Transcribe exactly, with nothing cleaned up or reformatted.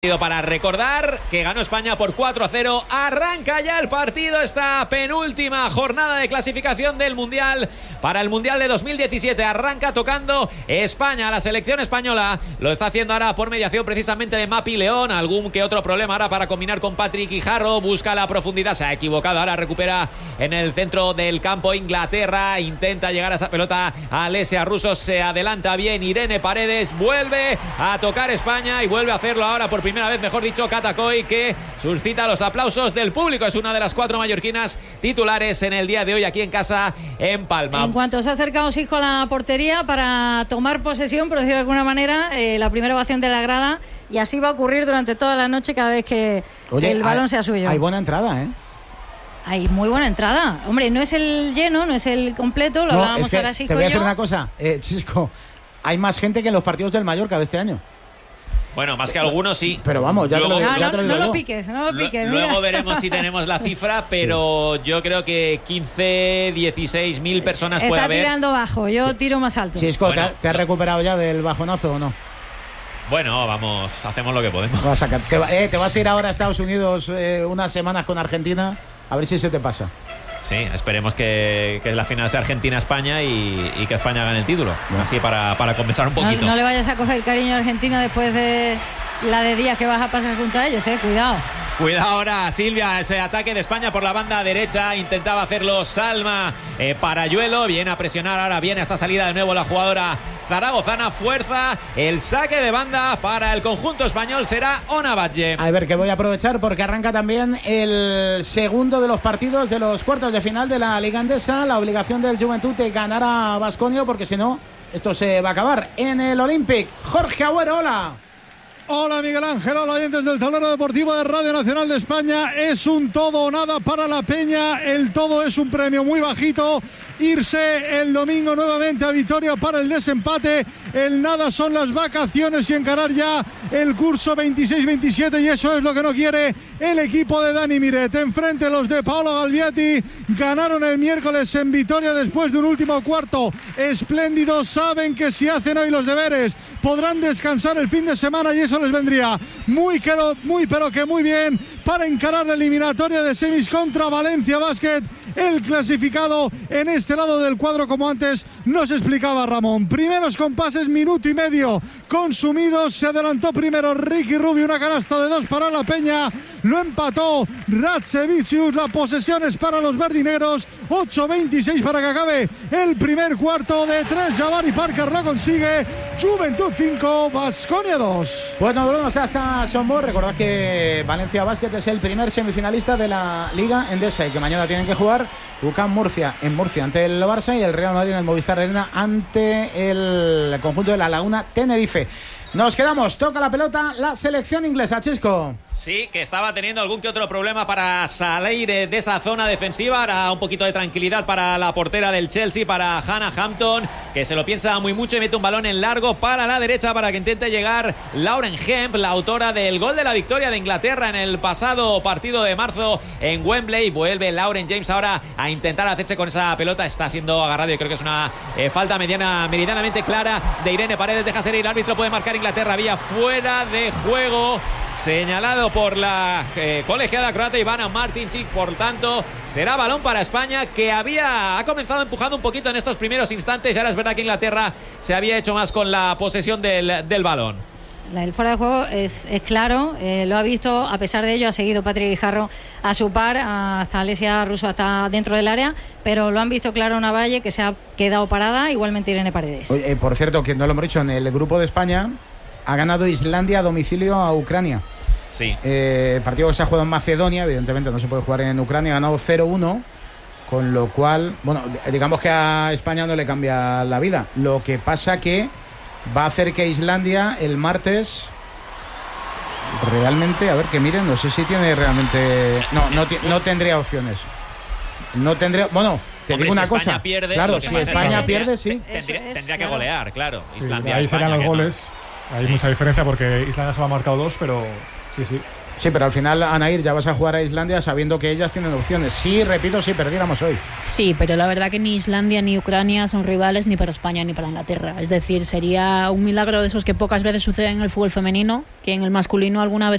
Para recordar que ganó España por cuatro a cero. Arranca ya el partido, esta penúltima jornada de clasificación del Mundial para el Mundial de dos mil diecisiete. Arranca tocando España, la selección española. Lo está haciendo ahora por mediación precisamente de Mapi León. Algún que otro problema ahora para combinar con Patrick Guijarro. Busca la profundidad, se ha equivocado. Ahora recupera en el centro del campo Inglaterra. Intenta llegar a esa pelota a Alessia Russo. Se adelanta bien Irene Paredes. Vuelve a tocar España y vuelve a hacerlo ahora por primera primera vez, mejor dicho, Cata Coll, que suscita los aplausos del público. Es una de las cuatro mallorquinas titulares en el día de hoy aquí en casa en Palma. En cuanto se ha acercado Isco a la portería para tomar posesión, por decirlo de alguna manera, eh, la primera ovación de la grada, y así va a ocurrir durante toda la noche cada vez que Oye, el balón hay, sea suyo. Hay buena entrada, ¿eh? Hay muy buena entrada. Hombre, no es el lleno, no es el completo, lo no, hablábamos es que ahora sí. Te voy a decir yo. una cosa, eh, Chisco, hay más gente que en los partidos del Mallorca de este año. Bueno, más que algunos sí. Pero vamos, ya luego, te lo digo. No, ya no, te lo, digo no lo yo. piques, no lo piques. Luego mira. veremos si tenemos la cifra, pero yo creo que quince, dieciséis mil personas Está puede haber. Está tirando bajo, yo sí. tiro más alto. Chisco, bueno, ¿te, ¿te has recuperado ya del bajonazo o no? Bueno, vamos, hacemos lo que podemos. Vas a sacar, te, va, eh, te vas a ir ahora a Estados Unidos eh, unas semanas con Argentina, a ver si se te pasa. Sí, esperemos que, que la final sea Argentina-España y, y que España gane el título. Bueno. Así para, para compensar un poquito. No, no le vayas a coger cariño a Argentina después de la de días que vas a pasar junto a ellos, eh, cuidado. Cuidado ahora, Silvia, ese ataque de España por la banda derecha. Intentaba hacerlo Salma eh, Parayuelo. Viene a presionar, ahora viene a esta salida de nuevo la jugadora zaragozana. Fuerza, el saque de banda para el conjunto español será Ona Batlle. A ver, que voy a aprovechar porque arranca también el segundo de los partidos de los cuartos de final de la Liga Endesa. La obligación del Juventud de ganar a Baskonia, porque si no, esto se va a acabar en el Olympic. Jorge Agüero, hola. Hola Miguel Ángel, hola oyentes del tablero deportivo de Radio Nacional de España. Es un todo o nada para la Peña. El todo es un premio muy bajito. Irse el domingo nuevamente a Vitoria para el desempate. El nada son las vacaciones y encarar ya el curso veintiséis veintisiete, y eso es lo que no quiere el equipo de Dani Miret. Enfrente los de Paolo Galviati ganaron el miércoles en Vitoria después de un último cuarto espléndido. Saben que si hacen hoy los deberes podrán descansar el fin de semana, y eso les vendría muy, pero, muy pero que muy bien para encarar la eliminatoria de semis contra Valencia Basket, el clasificado en este lado del cuadro, como antes nos explicaba Ramón. Primeros compases, minuto y medio consumidos. Se adelantó primero Ricky Rubio, una canasta de dos para la Peña. Lo empató Ratsevicius. La posesión es para los verdinegros. ocho veintiséis para que acabe el primer cuarto de tres. Jabari Parker lo consigue. Juventud cinco, Baskonia dos. Bueno, volvemos hasta Sombor. Recordad que Valencia Basket es el primer semifinalista de la Liga Endesa y que mañana tienen que jugar U C A M Murcia en Murcia ante el Barça y el Real Madrid en el Movistar Arena ante el conjunto de La Laguna Tenerife. Nos quedamos, toca la pelota la selección inglesa, Chisco. Sí, que estaba teniendo algún que otro problema para salir de esa zona defensiva. Ahora un poquito de tranquilidad para la portera del Chelsea, para Hannah Hampton, que se lo piensa muy mucho y mete un balón en largo para la derecha para que intente llegar Lauren Hemp, la autora del gol de la victoria de Inglaterra en el pasado partido de marzo en Wembley. Vuelve Lauren James ahora a intentar hacerse con esa pelota. Está siendo agarrado y creo que es una eh, falta mediana, meridianamente clara de Irene Paredes. Deja ser el árbitro, puede marcar Inglaterra. Vía fuera de juego, señalado por la eh, colegiada croata Ivana Martinčić. Por tanto, será balón para España, que había ha comenzado empujando un poquito en estos primeros instantes. Y ahora es verdad que Inglaterra se había hecho más con la posesión del, del balón. El fuera de juego es, es claro, eh, lo ha visto. A pesar de ello ha seguido Patrick Guijarro a su par, hasta Alessia Russo, hasta dentro del área, pero lo han visto claro Ona Batlle, que se ha quedado parada, igualmente Irene Paredes. Oye, eh, por cierto, que no lo hemos dicho, en el grupo de España ha ganado Islandia a domicilio a Ucrania. Sí. Eh, el partido que se ha jugado en Macedonia, evidentemente no se puede jugar en Ucrania, ha ganado cero uno, con lo cual, bueno, digamos que a España no le cambia la vida. Lo que pasa que va a hacer que Islandia el martes realmente, a ver que miren, no sé si tiene realmente, no, no, no tendría opciones. No tendría, bueno, te Hombre, digo una si cosa, España pierde, claro, si si España pierde, sí. Tendría, es, tendría que claro. golear, claro. Sí, Islandia, ahí España, serán los que goles. No. Hay sí. mucha diferencia porque Islandia solo ha marcado dos, pero sí, sí. Sí, pero al final, Anaír, ya vas a jugar a Islandia sabiendo que ellas tienen opciones. Sí, repito, si perdiéramos hoy. Sí, pero la verdad que ni Islandia ni Ucrania son rivales ni para España ni para Inglaterra. Es decir, sería un milagro de esos que pocas veces suceden en el fútbol femenino, que en el masculino alguna vez